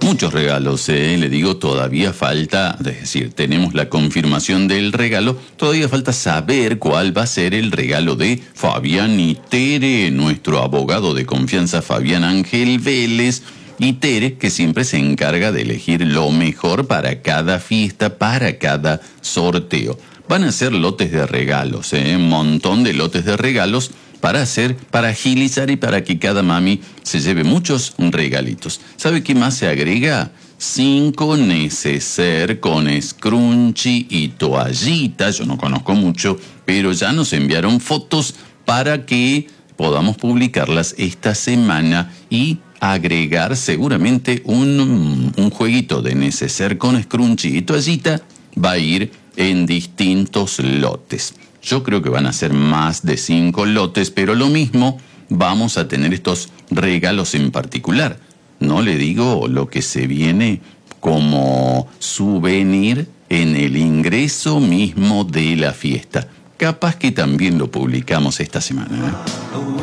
muchos regalos, le digo, todavía falta, es decir, tenemos la confirmación del regalo, todavía falta saber cuál va a ser el regalo de Fabián y Tere, nuestro abogado de confianza Fabián Ángel Vélez, y Tere, que siempre se encarga de elegir lo mejor para cada fiesta, para cada sorteo. Van a ser lotes de regalos, un montón de lotes de regalos para agilizar y para que cada mami se lleve muchos regalitos. ¿Sabe qué más se agrega? 5 neceser con scrunchie y toallita. Yo no conozco mucho, pero ya nos enviaron fotos para que podamos publicarlas esta semana y agregar seguramente un jueguito de neceser con scrunchie y toallita. Va a ir en distintos lotes. Yo creo que van a ser más de 5 lotes, pero lo mismo vamos a tener estos regalos en particular. No le digo lo que se viene como souvenir en el ingreso mismo de la fiesta. Capaz que también lo publicamos esta semana, ¿eh?